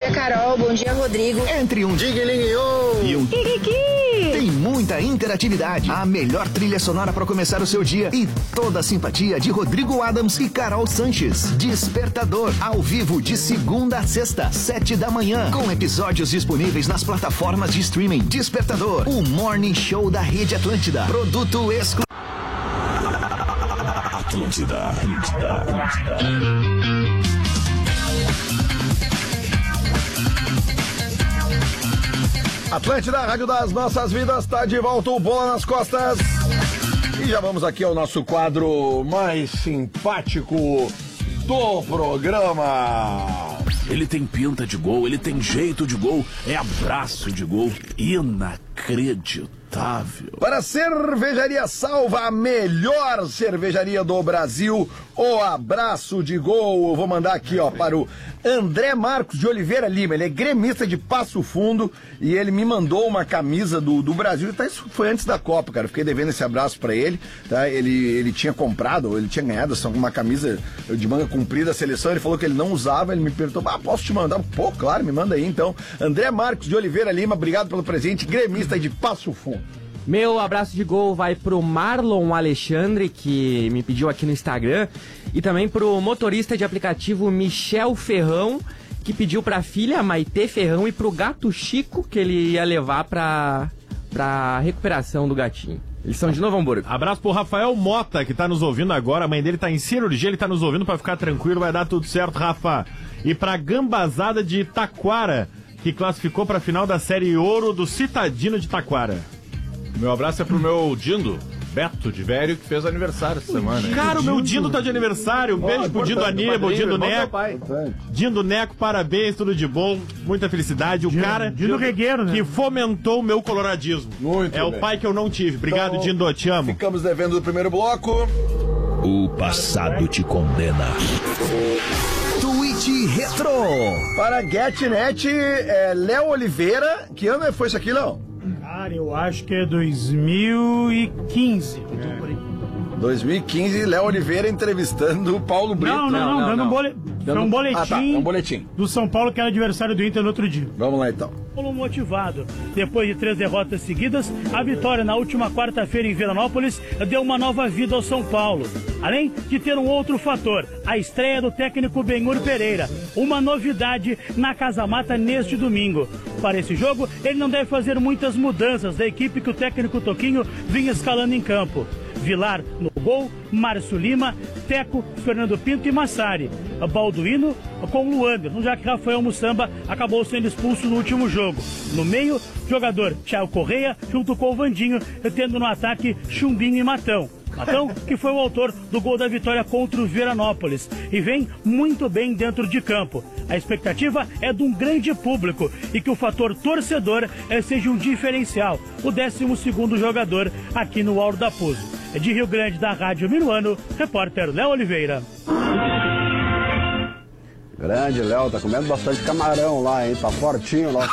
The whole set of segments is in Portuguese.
dia, Carol. Bom dia, Rodrigo. Entre um Diguelinho e um tem muita interatividade. A melhor trilha sonora para começar o seu dia e toda a simpatia de Rodrigo Adams e Carol Sanches. Despertador, ao vivo de segunda a sexta, 7 da manhã, com episódios disponíveis nas plataformas de streaming. Despertador, o morning show da Rede Atlântida. Produto exclusivo. Atlântida. Atlântida, Rádio das Nossas Vidas, tá de volta o Bola nas Costas. E já vamos aqui ao nosso quadro mais simpático do programa. Ele tem pinta de gol, ele tem jeito de gol, é abraço de gol, inacreditável. Para a Cervejaria Salva, a melhor cervejaria do Brasil, o abraço de gol. Eu vou mandar aqui, ó, para o André Marcos de Oliveira Lima. Ele é gremista de Passo Fundo e ele me mandou uma camisa do Brasil. Tá, isso foi antes da Copa, cara. Eu fiquei devendo esse abraço para ele, tá? Ele tinha comprado, ele tinha ganhado uma camisa de manga comprida da seleção. Ele falou que ele não usava, ele me perguntou, posso te mandar? Pô, claro, me manda aí então. André Marcos de Oliveira Lima, obrigado pelo presente, gremista de Passo Fundo. Meu abraço de gol vai pro Marlon Alexandre, que me pediu aqui no Instagram, e também pro motorista de aplicativo Michel Ferrão, que pediu pra filha Maitê Ferrão e pro gato Chico, que ele ia levar pra recuperação do gatinho. Eles são de Novo Hamburgo. Abraço pro Rafael Mota, que tá nos ouvindo agora. A mãe dele tá em cirurgia, ele tá nos ouvindo pra ficar tranquilo, vai dar tudo certo, Rafa. E pra Gambazada de Taquara, que classificou pra final da Série Ouro do Citadino de Taquara. Meu abraço é pro meu Dindo, Beto de Velho, que fez aniversário essa semana. Cara, o meu Dindo tá de aniversário. Um beijo pro Dindo Aníbal, Dindo Neco. Dindo Neco, parabéns, tudo de bom. Muita felicidade. O cara Dindo Regueiro, né? Que fomentou o meu coloradismo. Muito bem. O pai que eu não tive. Obrigado, então, Dindo, te amo. Ficamos devendo do primeiro bloco. O passado te condena. Tweet Retro. Para GetNet, Léo Oliveira. Que ano foi isso aqui, Léo? Cara, eu acho que é 2015. 2015, Léo Oliveira entrevistando o Paulo Brito. Não, dando um boletim. Ah, tá, um boletim Do São Paulo, que era adversário do Inter no outro dia. Vamos lá, então. Paulo motivado. Depois de 3 derrotas seguidas, a vitória na última quarta-feira em Veranópolis deu uma nova vida ao São Paulo. Além de ter um outro fator, a estreia do técnico Benhur Pereira. Uma novidade na Casa Mata neste domingo. Para esse jogo, ele não deve fazer muitas mudanças da equipe que o técnico Toquinho vinha escalando em campo. Vilar no gol, Márcio Lima, Teco, Fernando Pinto e Massari. Balduino com Luander, já que Rafael Mussamba acabou sendo expulso no último jogo. No meio, jogador Thiago Correia junto com o Vandinho, tendo no ataque Chumbinho e Matão. Matão, que foi o autor do gol da vitória contra o Veranópolis e vem muito bem dentro de campo. A expectativa é de um grande público e que o fator torcedor seja um diferencial, o 12º jogador aqui no Auro da Puzo. De Rio Grande, da Rádio Minuano, repórter Léo Oliveira. Grande, Léo, tá comendo bastante camarão lá, hein? Tá fortinho lá.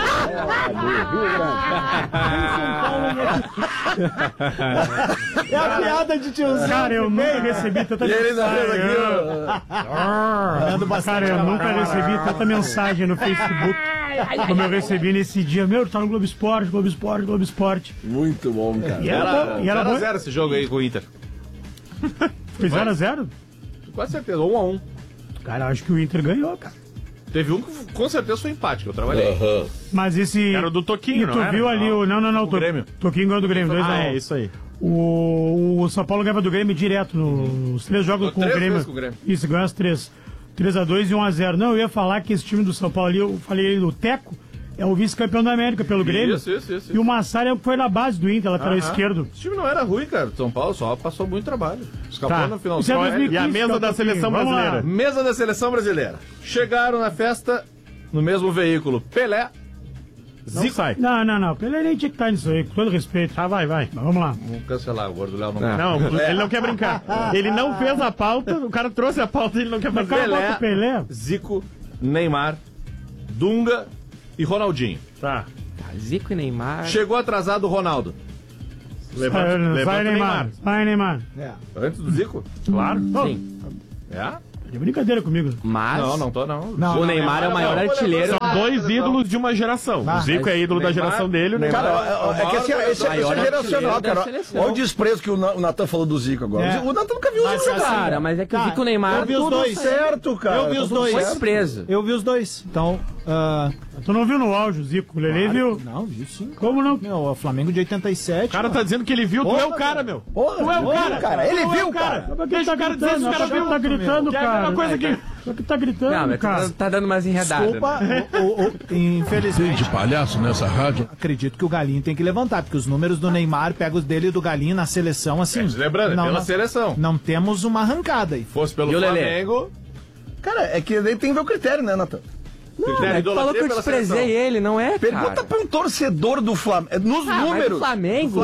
É a piada de tiozinho. Cara, eu nunca recebi tanta mensagem. Cara, eu nunca recebi tanta mensagem no Facebook como eu recebi nesse dia. Meu, tá no Globo Esporte. Muito bom, cara. E era 0x0 esse jogo aí com o Inter. Foi 0x0? Quase certeza, 1x1. Cara, acho que o Inter ganhou, cara. Teve um que com certeza foi empate, que eu trabalhei. Mas esse... Era o do Toquinho, não era? Viu ali o... Não, o Grêmio. Toquinho ganhou do Grêmio, 2x1. É, isso aí. O São Paulo ganhava do Grêmio direto nos 3 jogos com o Grêmio. Isso, ganhou as 3. 3x2 e 1x0. Não, eu ia falar que esse time do São Paulo ali, eu falei do Teco, é o vice-campeão da América pelo Grêmio. Isso. E o Massari foi na base do Inter, lateral esquerdo. Esse time não era ruim, cara. São Paulo só passou muito trabalho. Escapou no final. E a mesa da seleção brasileira. Mesa da seleção brasileira. Chegaram na festa no mesmo veículo. Pelé. Zico sai. Não. Pelé nem tinha que estar nisso aí, com todo respeito. Vai. Mas vamos lá. Vamos cancelar, o Gordo Léo não. Não, ele não quer brincar. Ele não fez a pauta, o cara trouxe a pauta e ele não quer fazer. Pelé, Zico, Neymar, Dunga e Ronaldinho. Tá. Zico e Neymar. Chegou atrasado o Ronaldo. Levanta Neymar. Vai, Neymar. Antes do Zico? Claro. Sim. É? De brincadeira comigo. Mas... Não tô não. O Neymar é o maior artilheiro. dois ídolos de uma geração. O Zico é ídolo da geração dele, o Neymar... Cara, é que assim, esse é geracional, cara. Olha o desprezo que o Natan falou do Zico agora. O Natan nunca viu o Zico jogar. Cara, mas é que o Zico e o Neymar... Eu vi os dois. Certo, cara. Eu vi os dois. Desprezo. Eu vi os dois. Então... Tu não viu no áudio, Zico? O Lelê viu? Não, vi sim. Como não? Meu, o Flamengo de 87. O cara tá dizendo que ele viu, tu é o cara, meu. Porra, tu é o cara. Ele viu, cara. Deixa o cara dizer se o cara viu. Tá gritando, cara. É uma coisa que... Só que tá gritando, cara. Tá dando umas enredadas. Desculpa, infelizmente. De palhaço nessa rádio. Acredito que o Galinho tem que levantar, porque os números do Neymar, pega os dele e do Galinho na seleção, assim... Lembrando, pela seleção. Não temos uma arrancada aí. Fosse pelo Flamengo... Cara, é que daí tem que ver o critério, né, Natan? Não, é que falou que eu desprezei ele, não é, cara? Pergunta pra um torcedor do Flamengo. Nos números. Flamengo?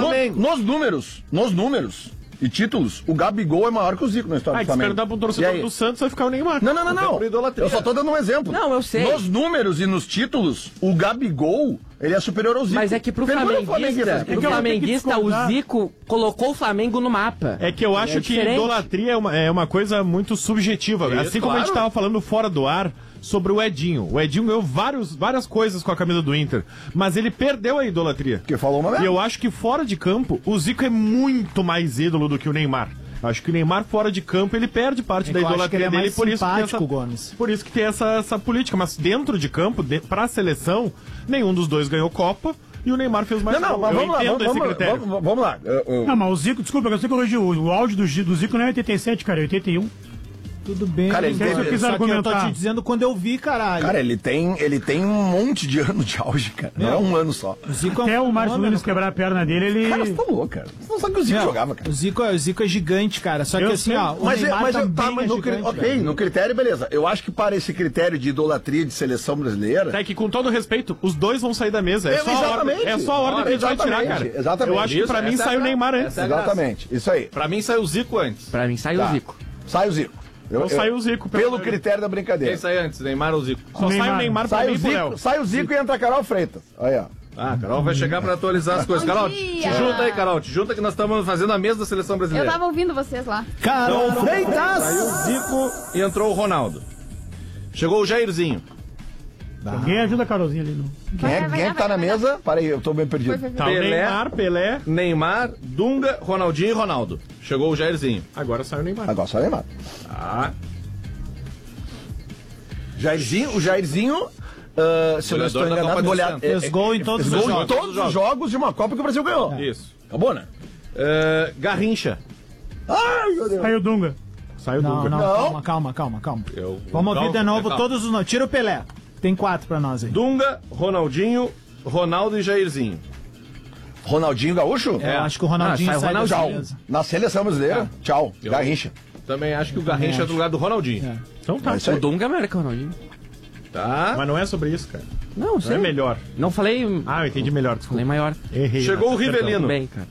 Nos números e títulos, o Gabigol é maior que o Zico na história do Flamengo. Se perguntar pra um torcedor do Santos, vai ficar o Neymar. Não. Eu só tô dando um exemplo. Não, eu sei. Nos números e nos títulos, o Gabigol, ele é superior ao Zico. Mas é que pro flamenguista, o Zico colocou o Flamengo no mapa. É que eu acho que idolatria é uma coisa muito subjetiva. Isso, assim como a gente tava falando fora do ar sobre o Edinho. O Edinho ganhou várias coisas com a camisa do Inter, mas ele perdeu a idolatria. Que falou uma vez. E eu acho que fora de campo, o Zico é muito mais ídolo do que o Neymar. Acho que o Neymar fora de campo, ele perde parte da idolatria dele, por isso que tem essa política. Mas dentro de campo, pra seleção, nenhum dos dois ganhou Copa. E o Neymar fez mais. Mas vamos lá. Não, mas o Zico, desculpa, eu sei que corrigi. O áudio do Zico não é 87, cara, é 81. Tudo bem, cara, ele eu tô te dizendo quando eu vi, caralho. Cara, ele tem um monte de ano de auge, cara. Não é um ano só. Até o Márcio Nunes quebrar a perna dele, ele... Cara, você tá louco, cara. Você não sabe que o Zico jogava, cara. O Zico é gigante, cara. Só que assim, ó, o Neymar também é gigante. Ok, no critério, beleza. Eu acho que para esse critério de idolatria de seleção brasileira... É que, com todo respeito, os dois vão sair da mesa. É só a ordem que a gente vai tirar, cara. Exatamente. Eu acho que pra mim sai o Neymar antes. Exatamente, isso aí. Pra mim sai o Zico antes. Pra mim sai o Zico. Sai o Zico. Saiu o Zico. Pelo critério da brincadeira. Quem sai antes, Neymar ou Zico? Só sai o Neymar pra mim, Léo. Sai o Zico e entra a Carol Freitas. Aí, ó. A Carol vai chegar pra atualizar as coisas. Carol, te junta aí, Carol. Te junta que nós estamos fazendo a mesa da seleção brasileira. Eu tava ouvindo vocês lá. Carol Freitas! Saiu o Zico e entrou o Ronaldo. Chegou o Jairzinho. Alguém ajuda a Carolzinha ali, não? Quem tá na mesa? Para aí, eu tô bem perdido. Tá, Pelé, Neymar, Dunga, Ronaldinho e Ronaldo. Chegou o Jairzinho. Agora sai o Neymar. Tá. O Jairzinho, se eu não estou enganado, fez gol em todos os jogos. Todos os jogos de uma Copa que o Brasil ganhou. Isso. Acabou, né? Garrincha. Ai, meu Deus. Saiu o Dunga. Saiu o Dunga. Não, calma. Vamos ouvir de novo todos os nomes. Tira o Pelé. Tem 4 pra nós aí. Dunga, Ronaldinho, Ronaldo e Jairzinho. Ronaldinho Gaúcho? Eu acho que o Ronaldinho sai da mesa. Na seleção brasileira, tchau. Garrincha. Também acho que o Garrincha é do lugar do Ronaldinho. Então tá. O Dunga é melhor que o Ronaldinho. Tá. Mas não é sobre isso, cara. Não é melhor. Não falei... Eu entendi melhor, desculpa. Falei maior. Errei. Chegou o Rivelino. Bem, cara.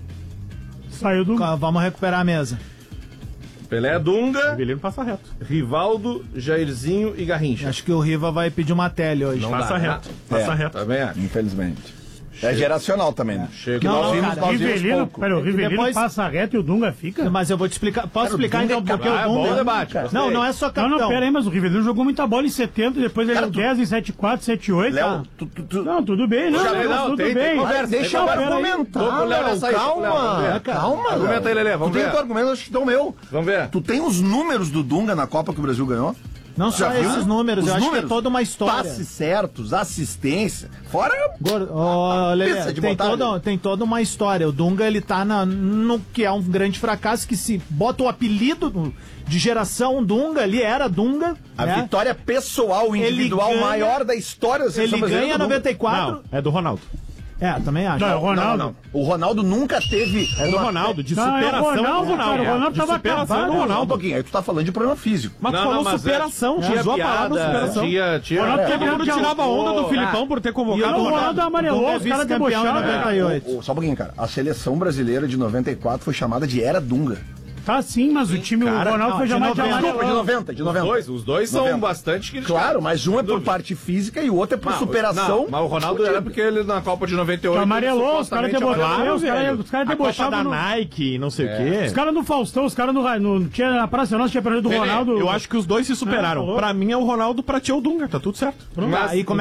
Saiu do... Vamos recuperar a mesa. Pelé, Dunga, Rivelino passa reto. Rivaldo, Jairzinho e Garrincha. Acho que o Riva vai pedir uma tele hoje. Passa reto. Passa reto. Também acho. Infelizmente. É geracional também, né? Chega. Nós vimos Rivelino, pouco. o Rivelino passa reto e o Dunga fica? Mas eu vou te explicar. Posso explicar então porque o Dunga... bom debate. Não é só capitão. Não, pera aí, mas o Rivelino jogou muita bola em 70, depois ele deu 10 em 74, 78. Léo, Não, tudo bem, tudo bem. Deixa eu argumentar, calma. Argumenta aí, Lelê, vamos ver. Tu tem o teu argumento, eu te dou o meu. Vamos ver. Tu tem os números do Dunga na Copa que o Brasil ganhou? Não só esses números, eu acho que é toda uma história. Passes certos, assistência, fora... Lelê, tem toda uma história. O Dunga, ele tá no que é um grande fracasso, que se bota o apelido de geração Dunga, ali era Dunga. A vitória pessoal, individual, maior da história da seleção brasileira. Ele ganha 94. Não, é do Ronaldo. Também acho. Não, o Ronaldo. Não. O Ronaldo nunca teve... É do Ronaldo, de superação é o Ronaldo, cara, o Ronaldo tava acabado. Do Ronaldo. Um pouquinho, aí tu tá falando de problema físico. Mas tu falou superação, usou a palavra superação. Tinha. Todo mundo tirava onda do Filipão por ter convocado o Ronaldo amarelou, os caras debocharam. 98. Só um pouquinho, cara. A seleção brasileira de 94 foi chamada de Era Dunga. Tá sim, mas o time, o Ronaldo foi chamado de amarelo. De 90. Os dois são bastante criticados. Claro, mas um é por parte física e o outro é por superação. Mas o Ronaldo era porque ele na Copa de 98... Amarelou, os caras debocharam. Os caras debocharam. A Copa da Nike, não sei o quê. Os caras no Faustão, os caras na Praça Nossa tinha perdido do Ronaldo. Eu acho que os dois se superaram. Pra mim é o Ronaldo, pra ti é o Dunga, tá tudo certo. Aí